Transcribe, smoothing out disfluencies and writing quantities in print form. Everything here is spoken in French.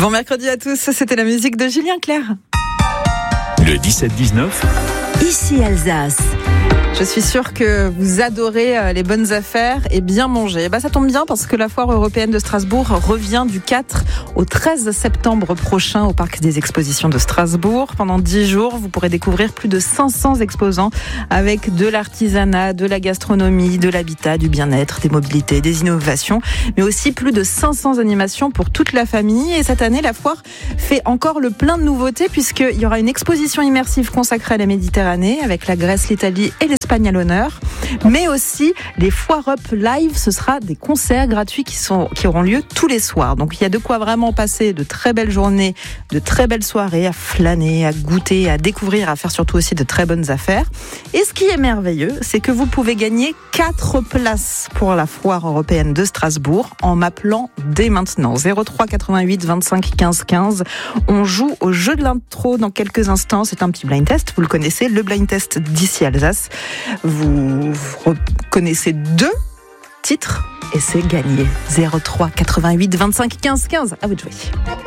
Bon mercredi à tous, c'était la musique de Julien Clerc. Le 17-19. Ici Alsace. Je suis sûre que vous adorez les bonnes affaires et bien manger. Ça tombe bien parce que la foire européenne de Strasbourg revient du 4 au 13 septembre prochain au Parc des Expositions de Strasbourg. Pendant 10 jours, vous pourrez découvrir plus de 500 exposants avec de l'artisanat, de la gastronomie, de l'habitat, du bien-être, des mobilités, des innovations, mais aussi plus de 500 animations pour toute la famille. Et cette année, la foire fait encore le plein de nouveautés puisqu'il y aura une exposition immersive consacrée à la Méditerranée avec la Grèce, l'Italie et l'Espagne à l'honneur, mais aussi les Foire Up Live. Ce sera des concerts gratuits qui auront lieu tous les soirs. Donc il y a de quoi vraiment passer de très belles journées, de très belles soirées, à flâner, à goûter, à découvrir, à faire surtout aussi de très bonnes affaires. Et ce qui est merveilleux, c'est que vous pouvez gagner 4 places pour la foire européenne de Strasbourg en m'appelant dès maintenant. 03 88 25 15 15. On joue au jeu de l'intro dans quelques instants. C'est un petit blind test, vous le connaissez, le blind test d'ici Alsace. Vous reconnaissez 2 titres et c'est gagné. 03 88 25 15 15. À vous de jouer.